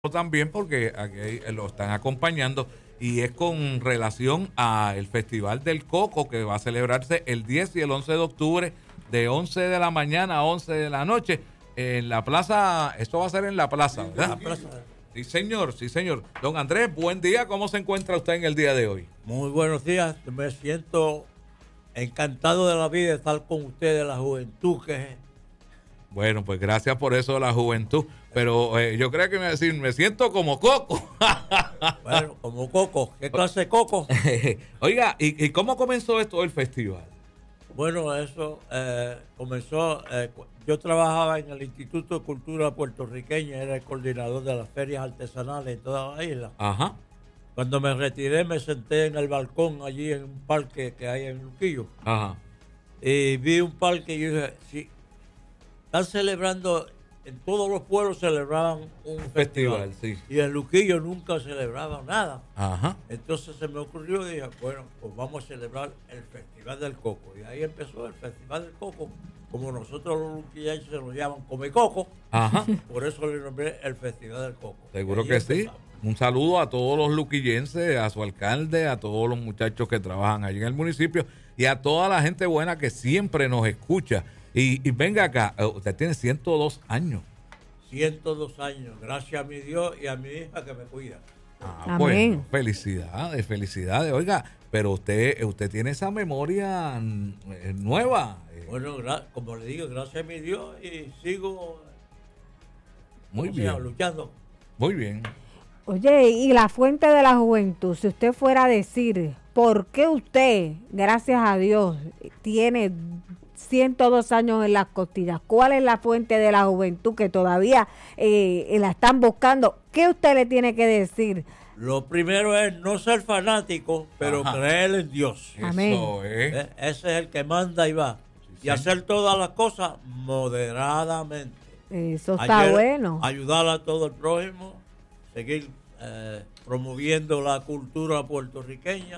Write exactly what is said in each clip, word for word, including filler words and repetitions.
también porque aquí lo están acompañando y es con relación al Festival del Coco que va a celebrarse el diez y el once de octubre de once de la mañana a once de la noche en la plaza. Esto va a ser en la plaza, ¿verdad? La plaza. Sí, señor, sí, señor. Don Andrés, buen día. ¿Cómo se encuentra usted en el día de hoy? Muy buenos días. Me siento encantado de la vida de estar con ustedes, la juventud que es. Bueno, pues gracias por eso de la juventud. Pero eh, yo creo que me va a decir, me siento como Coco. Bueno, como Coco. ¿Qué clase de Coco? Oiga, ¿y, ¿y cómo comenzó esto del festival? Bueno, eso eh, comenzó, eh, yo trabajaba en el Instituto de Cultura Puertorriqueña, era el coordinador de las ferias artesanales en toda la isla. Ajá. Cuando me retiré me senté en el balcón allí en un parque que hay en Luquillo. Ajá. Y vi un parque y yo dije, sí, están celebrando, en todos los pueblos celebraban un festival, Festival, sí. y en Luquillo nunca celebraban nada. Ajá. Entonces se me ocurrió y dije, bueno, pues vamos a celebrar el Festival del Coco. Y ahí empezó el Festival del Coco, como nosotros los luquillenses nos llaman Come Coco, Ajá. por eso le nombré el Festival del Coco. Seguro Ahí que sí. empezamos. Un saludo a todos los luquillenses, a su alcalde, a todos los muchachos que trabajan allí en el municipio y a toda la gente buena que siempre nos escucha. Y, y venga acá, usted tiene ciento dos años. ciento dos años, gracias a mi Dios y a mi hija que me cuida. Ah, Amén. bueno, felicidades, felicidades. Oiga, pero usted usted tiene esa memoria eh, nueva. eh, Bueno, gra- como le digo, gracias a mi Dios y sigo Muy ¿cómo se llama? bien, luchando. muy bien. Oye, y la fuente de la juventud, si usted fuera a decir, ¿por qué usted, gracias a Dios, tiene ciento dos años en las costillas? ¿Cuál es la fuente de la juventud que todavía eh, la están buscando? ¿Qué usted le tiene que decir? Lo primero es no ser fanático, pero Ajá. creer en Dios. Amén. Eso es. ¿Eh? Ese es el que manda y va. Y hacer todas las cosas moderadamente. Eso está Ayer, bueno. Ayudar a todo el prójimo, seguir eh, promoviendo la cultura puertorriqueña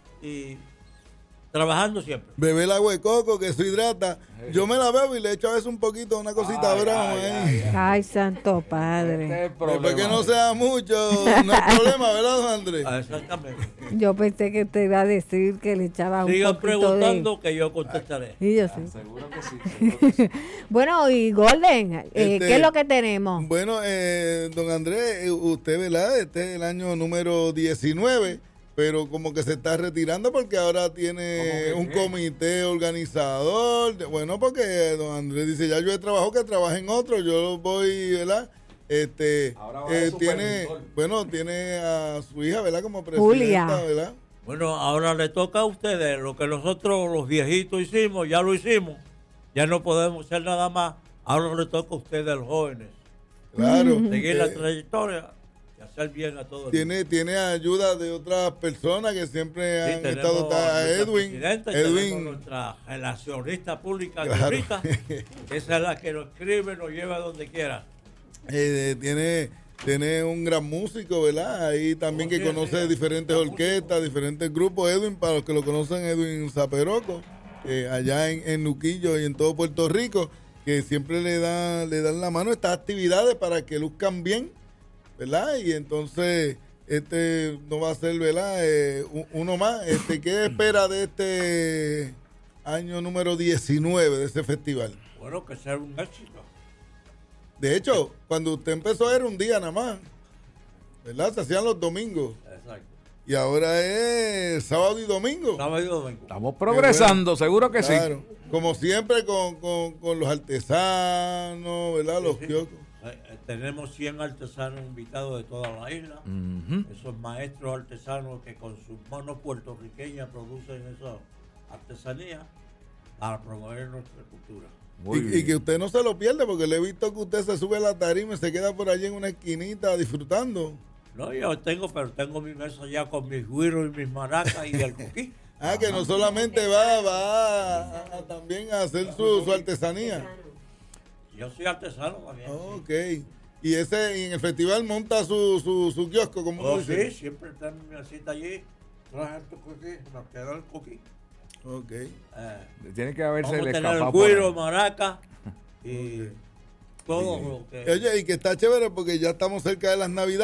y trabajando siempre. Beber el agua de coco que se hidrata. Yo me la bebo y le echo a veces un poquito, una cosita Ay, brava ay, ahí. ay, ay. Ay, santo Este es padre. el Después problema. que no sea mucho, no hay problema, ¿verdad, don Andrés? Ah, Exactamente. Yo pensé que usted iba a decir que le echaba un Sigan poquito preguntando que yo contestaré. de... Y yo sí. Seguro que sí, seguro que sí. Bueno, y Golden, eh, Este, ¿qué es lo que tenemos? Bueno, eh, don Andrés, eh, usted, ¿verdad? Este es el año número diecinueve, pero como que se está retirando porque ahora tiene ¿Cómo un que qué? comité organizador. Bueno, porque don Andrés dice, ya yo he trabajado, que trabaje en otro, yo voy, ¿verdad? Este, Ahora va eh, de tiene, supervisor. bueno, tiene a su hija, ¿verdad? Como Julia. presidenta, ¿verdad? Bueno, ahora le toca a ustedes. Lo que nosotros los viejitos hicimos, ya lo hicimos. Ya no podemos hacer nada más. Ahora le toca a ustedes, los jóvenes, Claro. seguir la Eh, trayectoria y hacer bien a todos. Tiene, tiene ayuda de otras personas que siempre han tenemos estado, está nuestra Edwin, presidenta y tenemos Edwin, nuestra relacionista pública, Claro. Glorita. Esa es la que nos escribe, nos lleva donde quiera. eh, tiene, tiene un gran músico, ¿verdad? Ahí también Oh, que sí, conoce sí, diferentes gran orquestas, diferentes grupos. Edwin, para los que lo conocen, Edwin Zaperoco, eh, allá en, en Luquillo y en todo Puerto Rico, que siempre le dan, le dan la mano a estas actividades para que luzcan bien, ¿verdad? Y entonces, este no va a ser, ¿verdad? Eh, u- uno más. Este, ¿qué espera de este año número diecinueve de ese festival? Bueno, que sea un éxito. De hecho, cuando usted empezó era un día nada más, ¿verdad? Se hacían los domingos. Exacto. Y ahora es sábado y domingo. Sábado y domingo. Estamos progresando, seguro que Claro. sí. Como siempre con, con, con los artesanos, ¿verdad? Los Sí. kioscos. Eh, eh, tenemos cien artesanos invitados de toda la isla. Ujú. Esos maestros artesanos que con sus manos puertorriqueñas producen esa artesanía para promover nuestra cultura. Muy Y, bien. y que usted no se lo pierde, porque le he visto que usted se sube a la tarima y se queda por allí en una esquinita disfrutando. No, yo tengo, pero tengo mi mesa ya con mis güiros y mis maracas y el coquí. Ah, que no solamente va, va a- a- también a hacer su, su artesanía. Yo soy artesano también. Ok. Y ese y en el festival monta su, su, su kiosco, como Oh, uno dice. sí, siempre tengo mi mesita allí. Traje tu coquí, nos quedó el coquí. Ok. Eh, Tiene que haberse vamos a le tener el escapado por güiro, ahí. maraca y todo lo que... Oye, y que está chévere porque ya estamos cerca de las Navidades.